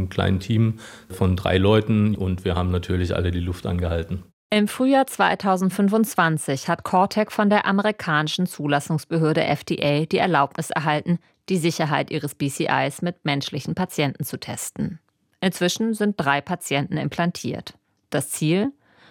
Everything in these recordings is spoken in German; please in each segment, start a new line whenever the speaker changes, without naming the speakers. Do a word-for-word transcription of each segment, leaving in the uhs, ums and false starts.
einem kleinen Team von drei Leuten und wir haben natürlich alle die Luft angehalten.
Im Frühjahr zweitausendfünfundzwanzig hat CORTEC von der amerikanischen Zulassungsbehörde F D A die Erlaubnis erhalten, die Sicherheit ihres B C Is mit menschlichen Patienten zu testen. Inzwischen sind drei Patienten implantiert. Das Ziel?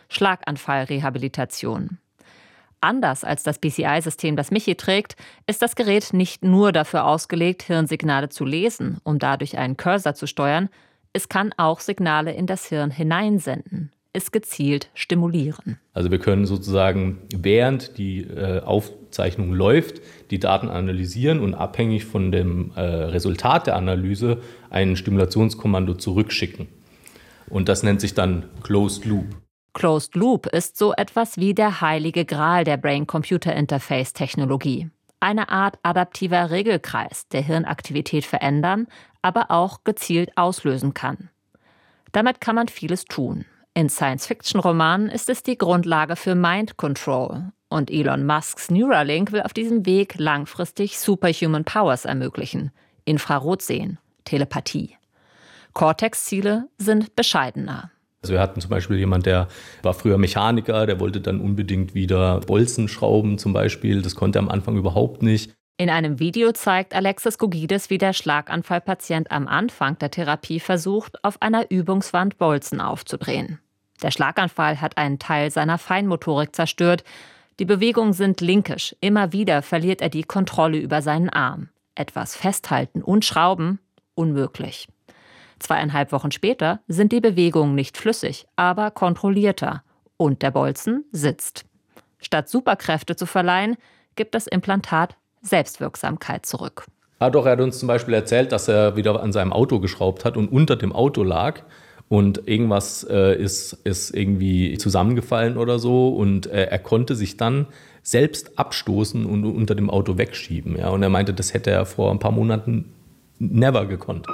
Schlaganfallrehabilitation. Anders als das B C I-System, das Michi trägt, ist das Gerät nicht nur dafür ausgelegt, Hirnsignale zu lesen, um dadurch einen Cursor zu steuern. Es kann auch Signale in das Hirn hineinsenden, es gezielt stimulieren.
Also wir können sozusagen, während die äh, Aufzeichnung läuft, die Daten analysieren und abhängig von dem äh, Resultat der Analyse ein Stimulationskommando zurückschicken. Und das nennt sich dann Closed Loop.
Closed Loop ist so etwas wie der heilige Gral der Brain-Computer-Interface-Technologie. Eine Art adaptiver Regelkreis, der Hirnaktivität verändern, aber auch gezielt auslösen kann. Damit kann man vieles tun. In Science-Fiction-Romanen ist es die Grundlage für Mind Control. Und Elon Musks Neuralink will auf diesem Weg langfristig Superhuman Powers ermöglichen. Infrarotsehen, Telepathie. CORTECs Ziele sind bescheidener.
Also wir hatten zum Beispiel jemand, der war früher Mechaniker, der wollte dann unbedingt wieder Bolzen schrauben zum Beispiel. Das konnte er am Anfang überhaupt nicht.
In einem Video zeigt Alexis Gogides, wie der Schlaganfallpatient am Anfang der Therapie versucht, auf einer Übungswand Bolzen aufzudrehen. Der Schlaganfall hat einen Teil seiner Feinmotorik zerstört. Die Bewegungen sind linkisch. Immer wieder verliert er die Kontrolle über seinen Arm. Etwas festhalten und schrauben? Unmöglich. Zweieinhalb Wochen später sind die Bewegungen nicht flüssig, aber kontrollierter. Und der Bolzen sitzt. Statt Superkräfte zu verleihen, gibt das Implantat Selbstwirksamkeit zurück.
Ja, doch, er hat uns zum Beispiel erzählt, dass er wieder an seinem Auto geschraubt hat und unter dem Auto lag. Und irgendwas äh, ist, ist irgendwie zusammengefallen oder so. Und äh, er konnte sich dann selbst abstoßen und unter dem Auto wegschieben. Ja? Und er meinte, das hätte er vor ein paar Monaten never gekonnt.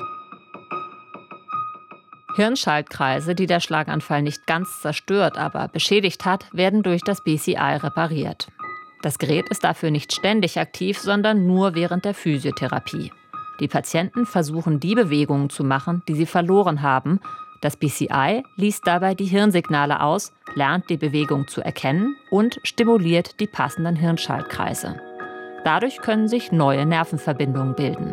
Hirnschaltkreise, die der Schlaganfall nicht ganz zerstört, aber beschädigt hat, werden durch das B C I repariert. Das Gerät ist dafür nicht ständig aktiv, sondern nur während der Physiotherapie. Die Patienten versuchen, die Bewegungen zu machen, die sie verloren haben. Das B C I liest dabei die Hirnsignale aus, lernt die Bewegung zu erkennen und stimuliert die passenden Hirnschaltkreise. Dadurch können sich neue Nervenverbindungen bilden.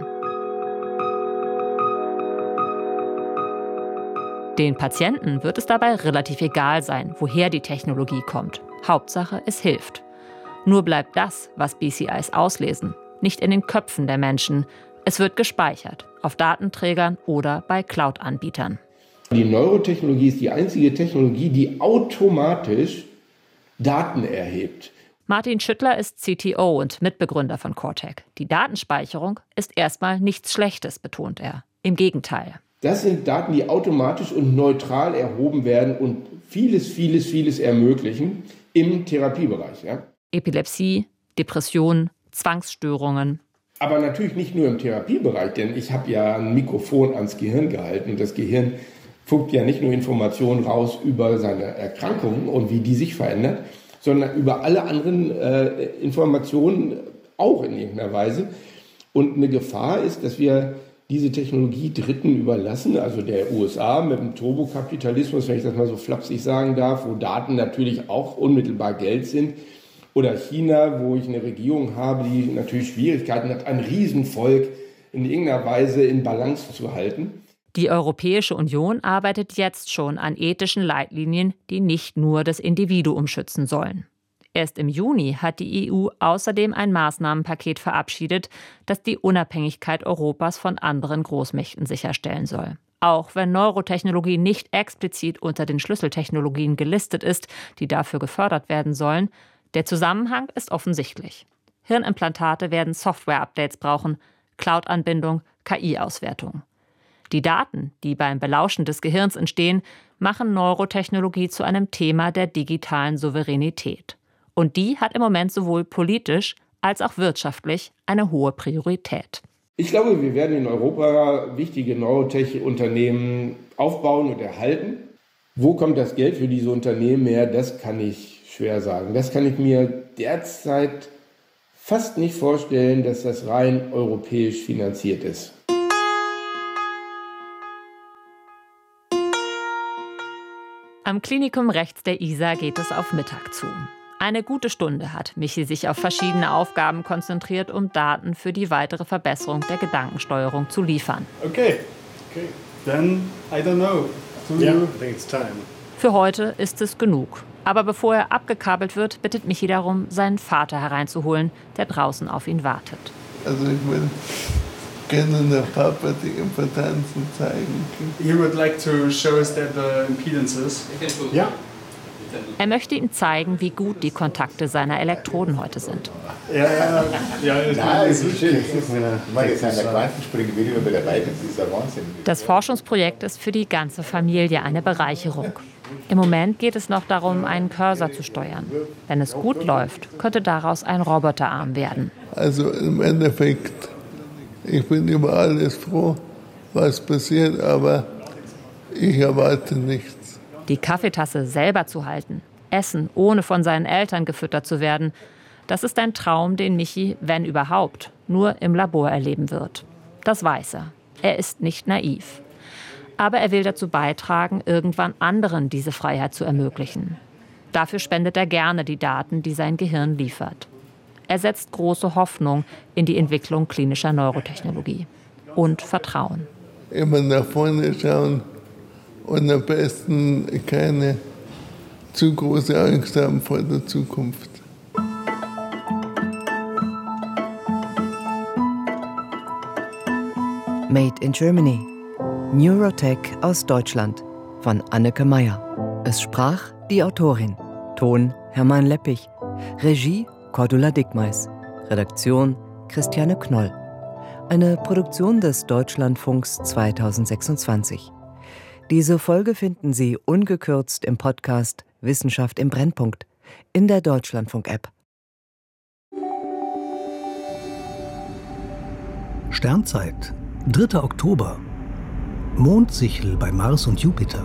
Den Patienten wird es dabei relativ egal sein, woher die Technologie kommt. Hauptsache, es hilft. Nur bleibt das, was B C Is auslesen, nicht in den Köpfen der Menschen. Es wird gespeichert, auf Datenträgern oder bei Cloud-Anbietern.
Die Neurotechnologie ist die einzige Technologie, die automatisch Daten erhebt.
Martin Schüttler ist C T O und Mitbegründer von CORTEC. Die Datenspeicherung ist erstmal nichts Schlechtes, betont er. Im Gegenteil.
Das sind Daten, die automatisch und neutral erhoben werden und vieles, vieles, vieles ermöglichen im Therapiebereich. Ja?
Epilepsie, Depressionen, Zwangsstörungen.
Aber natürlich nicht nur im Therapiebereich, denn ich habe ja ein Mikrofon ans Gehirn gehalten und das Gehirn funkt ja nicht nur Informationen raus über seine Erkrankungen und wie die sich verändert, sondern über alle anderen äh, Informationen auch in irgendeiner Weise. Und eine Gefahr ist, dass wir diese Technologie Dritten überlassen, also der U S A mit dem Turbokapitalismus, wenn ich das mal so flapsig sagen darf, wo Daten natürlich auch unmittelbar Geld sind, oder China, wo ich eine Regierung habe, die natürlich Schwierigkeiten hat, ein Riesenvolk in irgendeiner Weise in Balance zu halten.
Die Europäische Union arbeitet jetzt schon an ethischen Leitlinien, die nicht nur das Individuum schützen sollen. Erst im Juni hat die E U außerdem ein Maßnahmenpaket verabschiedet, das die Unabhängigkeit Europas von anderen Großmächten sicherstellen soll. Auch wenn Neurotechnologie nicht explizit unter den Schlüsseltechnologien gelistet ist, die dafür gefördert werden sollen, der Zusammenhang ist offensichtlich. Hirnimplantate werden Software-Updates brauchen, Cloud-Anbindung, K I-Auswertung. Die Daten, die beim Belauschen des Gehirns entstehen, machen Neurotechnologie zu einem Thema der digitalen Souveränität. Und die hat im Moment sowohl politisch als auch wirtschaftlich eine hohe Priorität.
Ich glaube, wir werden in Europa wichtige Neurotech-Unternehmen aufbauen und erhalten. Wo kommt das Geld für diese Unternehmen her? Das kann ich schwer sagen. Das kann ich mir derzeit fast nicht vorstellen, dass das rein europäisch finanziert ist.
Am Klinikum rechts der Isar geht es auf Mittag zu. Eine gute Stunde hat Michi sich auf verschiedene Aufgaben konzentriert, um Daten für die weitere Verbesserung der Gedankensteuerung zu liefern.
Okay, okay. Then I don't know.
Yeah, I think it's time.
Für heute ist es genug. Aber bevor er abgekabelt wird, bittet Michi darum, seinen Vater hereinzuholen, der draußen auf ihn wartet.
Also ich will gerne der Papa die Impedanzen zeigen.
You would like to show us that the impedances?
Ja.
Er möchte ihm zeigen, wie gut die Kontakte seiner Elektroden heute sind.
Ja, ja, ja.
Ja, das ist schön. Ich meine, jetzt an der Quantensprünge will ich dabei, das ist ein Wahnsinn.
Das Forschungsprojekt ist für die ganze Familie eine Bereicherung. Im Moment geht es noch darum, einen Cursor zu steuern. Wenn es gut läuft, könnte daraus ein Roboterarm werden.
Also im Endeffekt, ich bin über alles froh, was passiert, aber ich erwarte nichts.
Die Kaffeetasse selber zu halten, essen, ohne von seinen Eltern gefüttert zu werden, das ist ein Traum, den Michi, wenn überhaupt, nur im Labor erleben wird. Das weiß er. Er ist nicht naiv. Aber er will dazu beitragen, irgendwann anderen diese Freiheit zu ermöglichen. Dafür spendet er gerne die Daten, die sein Gehirn liefert. Er setzt große Hoffnung in die Entwicklung klinischer Neurotechnologie und Vertrauen.
Immer nach vorne schauen und am besten keine zu große Angst haben vor der Zukunft.
Made in Germany. Neurotech aus Deutschland von Anneke Meyer. Es sprach die Autorin. Ton Hermann Leppich. Regie Cordula Dickmeis. Redaktion Christiane Knoll. Eine Produktion des Deutschlandfunks zweitausendsechsundzwanzig. Diese Folge finden Sie ungekürzt im Podcast Wissenschaft im Brennpunkt in der Deutschlandfunk-App.
Sternzeit, dritter Oktober. Mondsichel bei Mars und Jupiter.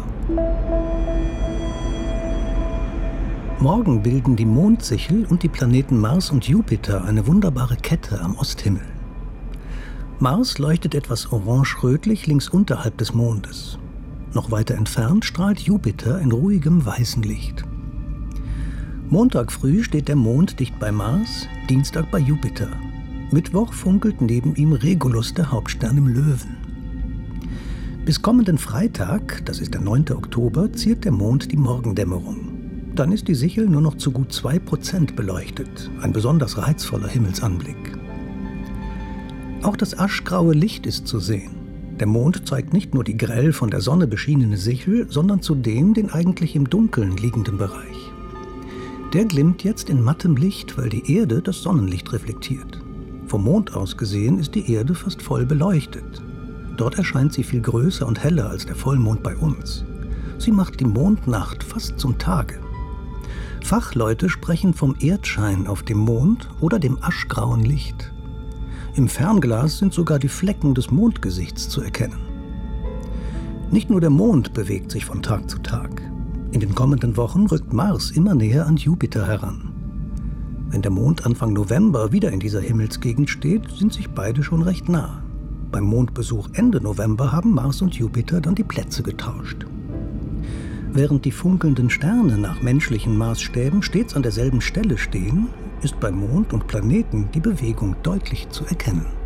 Morgen bilden die Mondsichel und die Planeten Mars und Jupiter eine wunderbare Kette am Osthimmel. Mars leuchtet etwas orange-rötlich links unterhalb des Mondes. Noch weiter entfernt strahlt Jupiter in ruhigem weißem Licht. Montag früh steht der Mond dicht bei Mars, Dienstag bei Jupiter. Mittwoch funkelt neben ihm Regulus, der Hauptstern im Löwen. Bis kommenden Freitag, das ist der neunte Oktober, ziert der Mond die Morgendämmerung. Dann ist die Sichel nur noch zu gut zwei Prozent beleuchtet. Ein besonders reizvoller Himmelsanblick. Auch das aschgraue Licht ist zu sehen. Der Mond zeigt nicht nur die grell von der Sonne beschienene Sichel, sondern zudem den eigentlich im Dunkeln liegenden Bereich. Der glimmt jetzt in mattem Licht, weil die Erde das Sonnenlicht reflektiert. Vom Mond aus gesehen ist die Erde fast voll beleuchtet. Dort erscheint sie viel größer und heller als der Vollmond bei uns. Sie macht die Mondnacht fast zum Tage. Fachleute sprechen vom Erdschein auf dem Mond oder dem aschgrauen Licht. Im Fernglas sind sogar die Flecken des Mondgesichts zu erkennen. Nicht nur der Mond bewegt sich von Tag zu Tag. In den kommenden Wochen rückt Mars immer näher an Jupiter heran. Wenn der Mond Anfang November wieder in dieser Himmelsgegend steht, sind sich beide schon recht nah. Beim Mondbesuch Ende November haben Mars und Jupiter dann die Plätze getauscht. Während die funkelnden Sterne nach menschlichen Maßstäben stets an derselben Stelle stehen, ist bei Mond und Planeten die Bewegung deutlich zu erkennen.